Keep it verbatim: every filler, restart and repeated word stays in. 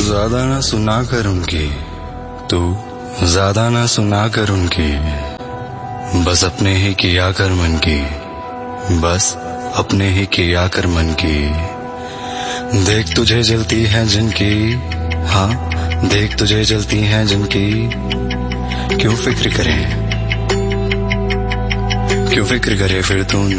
ज्यादा ना सुना कर उनकी, तू ज्यादा ना सुना कर उनकी, बस अपने ही किया कर मन की, बस अपने ही किया कर मन की। देख तुझे जलती है जिनकी, हाँ देख तुझे जलती हैं जिनकी, क्यों फिक्र करें, क्यों फिक्र करे फिर तू।